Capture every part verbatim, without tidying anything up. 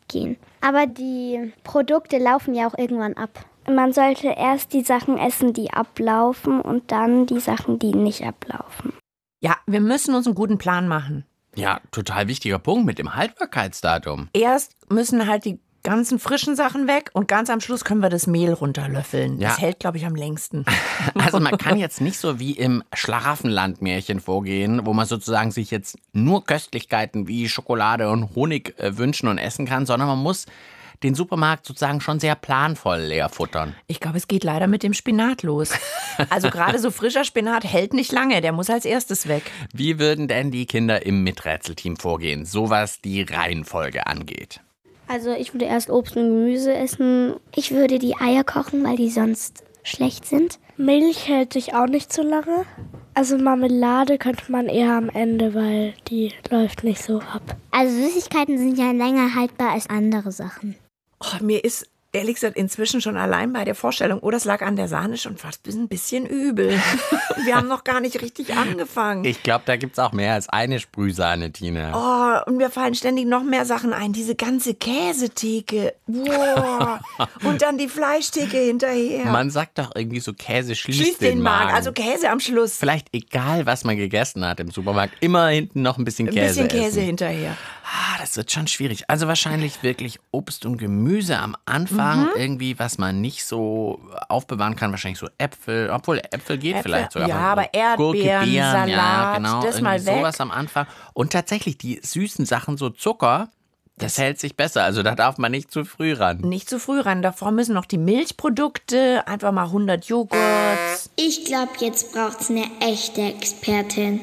gehen. Aber die Produkte laufen ja auch irgendwann ab. Man sollte erst die Sachen essen, die ablaufen und dann die Sachen, die nicht ablaufen. Ja, wir müssen uns einen guten Plan machen. Ja, total wichtiger Punkt mit dem Haltbarkeitsdatum. Erst müssen halt die ganzen frischen Sachen weg und ganz am Schluss können wir das Mehl runterlöffeln. Ja. Das hält, glaube ich, am längsten. Also man kann jetzt nicht so wie im Schlaraffenland-Märchen vorgehen, wo man sozusagen sich jetzt nur Köstlichkeiten wie Schokolade und Honig äh, wünschen und essen kann, sondern man muss den Supermarkt sozusagen schon sehr planvoll leer futtern. Ich glaube, es geht leider mit dem Spinat los. Also gerade so frischer Spinat hält nicht lange, der muss als erstes weg. Wie würden denn die Kinder im Miträtselteam vorgehen, so was die Reihenfolge angeht? Also ich würde erst Obst und Gemüse essen. Ich würde die Eier kochen, weil die sonst schlecht sind. Milch hält sich auch nicht so lange. Also Marmelade könnte man eher am Ende, weil die läuft nicht so ab. Also Süßigkeiten sind ja länger haltbar als andere Sachen. Oh, mir ist ehrlich gesagt inzwischen schon allein bei der Vorstellung, oh, das lag an der Sahne, schon fast ein bisschen übel. Wir haben noch gar nicht richtig angefangen. Ich glaube, da gibt es auch mehr als eine Sprühsahne, Tina. Oh, und mir fallen ständig noch mehr Sachen ein. Diese ganze Käsetheke. Wow. Und dann die Fleischtheke hinterher. Man sagt doch irgendwie so, Käse schließt, Schließt den, den Magen. Magen. Also Käse am Schluss. Vielleicht egal, was man gegessen hat im Supermarkt, immer hinten noch ein bisschen Käse Ein bisschen Käse essen. hinterher. Ah, das wird schon schwierig. Also wahrscheinlich wirklich Obst und Gemüse am Anfang. Mhm. Irgendwie, was man nicht so aufbewahren kann. Wahrscheinlich so Äpfel. Obwohl, Äpfel geht Äpfel, vielleicht sogar. ja, aber Erdbeeren, Gurke, Beeren, Salat, ja, genau, das irgendwie mal weg. sowas am Anfang. Und tatsächlich, die süßen Sachen, so Zucker, das, das hält sich besser. Also da darf man nicht zu früh ran. Nicht zu früh ran. Davor müssen noch die Milchprodukte, einfach mal hundert Joghurts. Ich glaube, jetzt braucht's eine echte Expertin.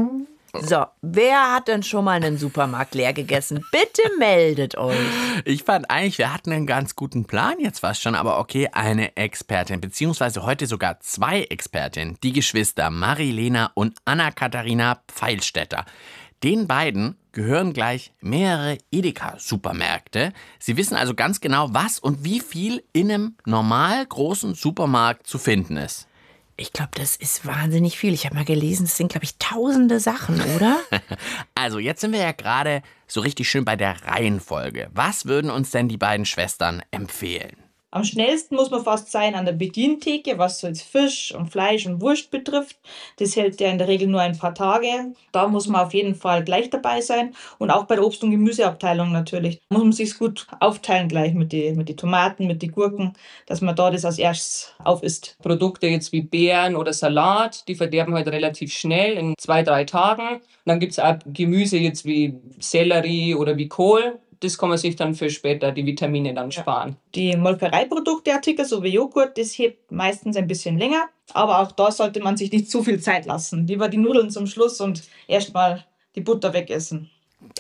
So, wer hat denn schon mal einen Supermarkt leer gegessen? Bitte meldet euch. Ich fand eigentlich, wir hatten einen ganz guten Plan jetzt fast schon, aber okay, eine Expertin, beziehungsweise heute sogar zwei Expertinnen, die Geschwister Marilena und Anna-Katharina Pfeilstädter. Den beiden gehören gleich mehrere Edeka-Supermärkte. Sie wissen also ganz genau, was und wie viel in einem normal großen Supermarkt zu finden ist. Ich glaube, das ist wahnsinnig viel. Ich habe mal gelesen, das sind, glaube ich, tausende Sachen, oder? Also, jetzt sind wir ja gerade so richtig schön bei der Reihenfolge. Was würden uns denn die beiden Schwestern empfehlen? Am schnellsten muss man fast sein an der Bedientheke, was so jetzt Fisch und Fleisch und Wurst betrifft. Das hält ja in der Regel nur ein paar Tage. Da muss man auf jeden Fall gleich dabei sein. Und auch bei der Obst- und Gemüseabteilung natürlich. Muss man sich gut aufteilen gleich mit den mit die Tomaten, mit den Gurken, dass man da das als erstes aufisst. Produkte jetzt wie Beeren oder Salat, die verderben halt relativ schnell in zwei, drei Tagen. Und dann gibt es auch Gemüse jetzt wie Sellerie oder wie Kohl. Das kann man sich dann für später die Vitamine dann sparen. Die Molkereiprodukteartikel, so wie Joghurt, das hebt meistens ein bisschen länger. Aber auch da sollte man sich nicht zu viel Zeit lassen. Lieber die Nudeln zum Schluss und erstmal die Butter wegessen.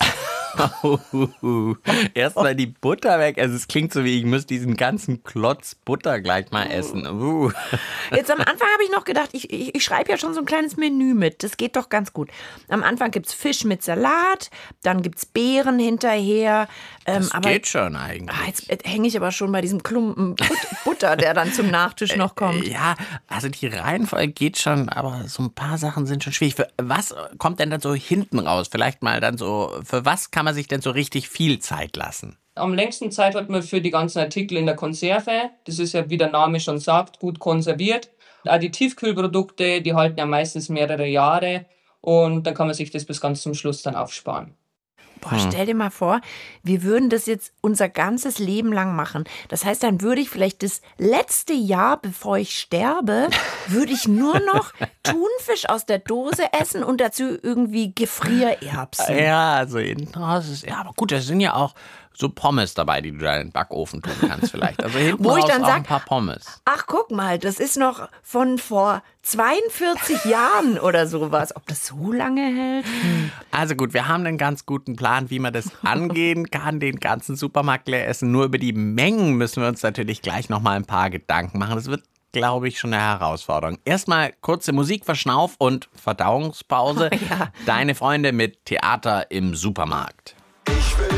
Erstmal die Butter weg. Also es klingt so wie, ich muss diesen ganzen Klotz Butter gleich mal essen. Uh. Jetzt am Anfang habe ich noch gedacht, ich, ich, ich schreibe ja schon so ein kleines Menü mit. Das geht doch ganz gut. Am Anfang gibt es Fisch mit Salat, dann gibt es Beeren hinterher. Ähm, Das aber, geht schon eigentlich. Ah, jetzt hänge ich aber schon bei diesem Klumpen But- Butter, der dann zum Nachtisch noch kommt. Ja, also die Reihenfolge geht schon, aber so ein paar Sachen sind schon schwierig. Für was kommt denn dann so hinten raus? Vielleicht mal dann so, für was kann man sich denn so richtig viel Zeit lassen? Am längsten Zeit hat man für die ganzen Artikel in der Konserve. Das ist ja, wie der Name schon sagt, gut konserviert. Auch die Tiefkühlprodukte, die halten ja meistens mehrere Jahre. Und dann kann man sich das bis ganz zum Schluss dann aufsparen. Boah, stell dir mal vor, wir würden das jetzt unser ganzes Leben lang machen. Das heißt, dann würde ich vielleicht das letzte Jahr, bevor ich sterbe, würde ich nur noch Thunfisch aus der Dose essen und dazu irgendwie Gefriererbsen. Ja, also hinten raus ist, ja, aber gut, da sind ja auch so Pommes dabei, die du da in den Backofen tun kannst vielleicht. Also hinten Wo ich raus dann auch sag, ein paar Pommes. Ach, guck mal, das ist noch von vor zweiundvierzig Jahren oder sowas. Ob das so lange hält? Hm. Also gut, wir haben einen ganz guten Plan, wie man das angehen kann, den ganzen Supermarkt leer essen. Nur über die Mengen müssen wir uns natürlich gleich nochmal ein paar Gedanken machen. Das wird, glaube ich, schon eine Herausforderung. Erstmal kurze Musikverschnauf und Verdauungspause. Oh, ja. Deine Freunde mit Theater im Supermarkt.